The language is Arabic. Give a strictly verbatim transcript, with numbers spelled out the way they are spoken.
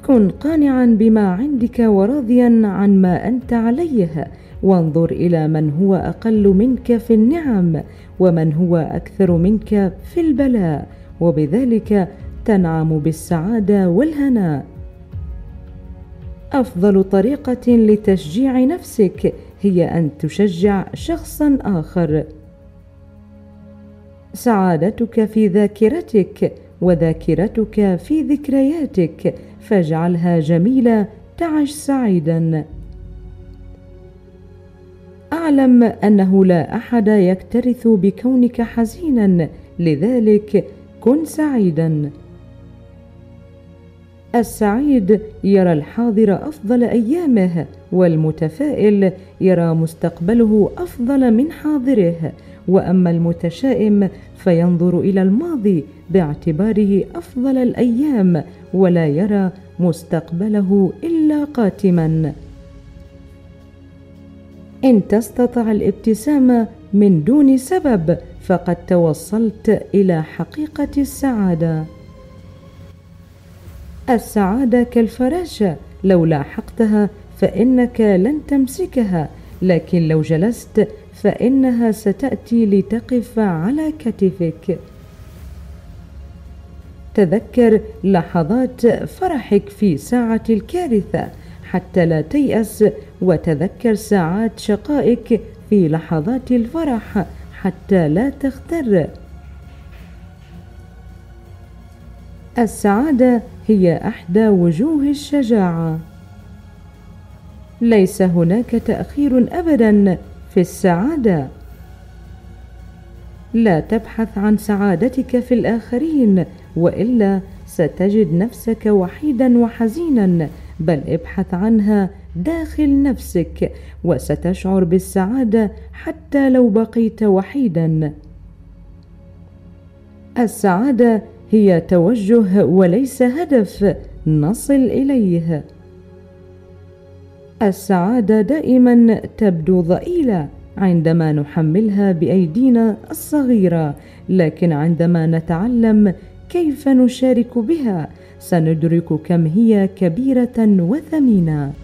كن قانعا بما عندك وراضيا عن ما أنت عليه، وانظر إلى من هو أقل منك في النعم ومن هو أكثر منك في البلاء، وبذلك تنعم بالسعادة والهناء. أفضل طريقة لتشجيع نفسك هي أن تشجع شخصا آخر. سعادتك في ذاكرتك وذاكرتك في ذكرياتك، فاجعلها جميلة تعش سعيدا. أعلم أنه لا أحد يكترث بكونك حزينا، لذلك كن سعيدا. السعيد يرى الحاضر أفضل أيامه، والمتفائل يرى مستقبله أفضل من حاضره، وأما المتشائم فينظر إلى الماضي باعتباره أفضل الأيام، ولا يرى مستقبله إلا قاتما. إن تستطع الابتسامة من دون سبب فقد توصلت إلى حقيقة السعادة. السعادة كالفراشة، لو لاحقتها فإنك لن تمسكها، لكن لو جلست فإنها ستأتي لتقف على كتفك. تذكر لحظات فرحك في ساعة الكارثة حتى لا تيأس، وتذكر ساعات شقائك في لحظات الفرح حتى لا تغتر. السعادة هي أحدى وجوه الشجاعة. ليس هناك تأخير أبدا في السعادة. لا تبحث عن سعادتك في الآخرين، وإلا ستجد نفسك وحيدا وحزينا، بل ابحث عنها داخل نفسك وستشعر بالسعادة حتى لو بقيت وحيدا. السعادة هي توجه وليس هدف نصل إليه. السعادة دائما تبدو ضئيلة عندما نحملها بأيدينا الصغيرة، لكن عندما نتعلم كيف نشارك بها سندرك كم هي كبيرة وثمينة.